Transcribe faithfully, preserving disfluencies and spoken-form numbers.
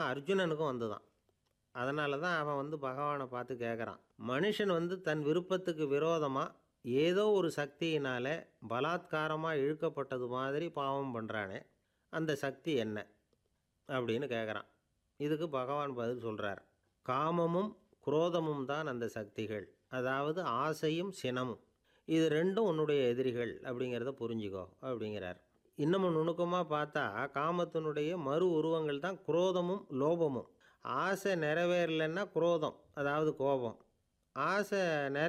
அர்ஜுனனுக்கும் வந்துதான். அதனால தான் அவன் வந்து பகவானை பார்த்து கேட்குறான், மனுஷன் வந்து தன் விருப்பத்துக்கு விரோதமாக ஏதோ ஒரு சக்தியினால் பலாத்காரமாக இழுக்கப்பட்டது மாதிரி பாவம் பண்ணுறானே, அந்த சக்தி என்ன அப்படின்னு கேட்குறான். இதுக்கு பகவான் பதில் சொல்கிறார், காமமும் குரோதமும் தான் அந்த சக்திகள், அதாவது ஆசையும் சினமும், இது ரெண்டும் உன்னுடைய எதிரிகள் அப்படிங்கிறத புரிஞ்சுக்கோ அப்படிங்கிறார். இன்னமும் நுணுக்கமாக பார்த்தா காமத்தினுடைய மறு உருவங்கள் தான் குரோதமும் லோபமும். ஆசை நிறைவேறலைன்னா குரோதம், அதாவது கோபம். ஆசை